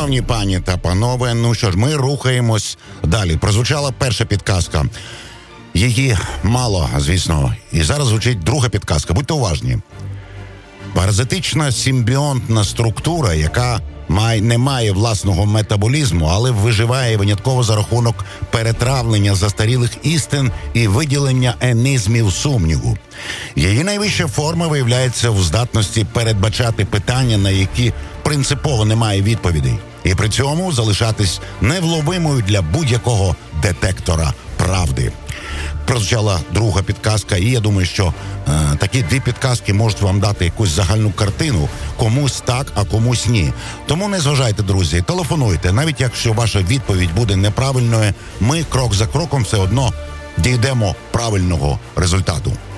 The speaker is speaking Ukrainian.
Шановні пані та панове, ну що ж, ми рухаємось далі. Прозвучала перша підказка. Її мало, звісно. І зараз звучить друга підказка. Будьте уважні. Паразитична симбіонтна структура, яка не має власного метаболізму, але виживає винятково за рахунок перетравлення застарілих істин і виділення енізмів сумніву. Її найвища форма виявляється в здатності передбачати питання, на які принципово немає відповідей, і при цьому залишатись невловимою для будь-якого детектора правди. Прозвучала друга підказка, і я думаю, що такі дві підказки можуть вам дати якусь загальну картину. Комусь так, а комусь ні. Тому не зважайте, друзі, телефонуйте. Навіть якщо ваша відповідь буде неправильною, ми крок за кроком все одно дійдемо правильного результату.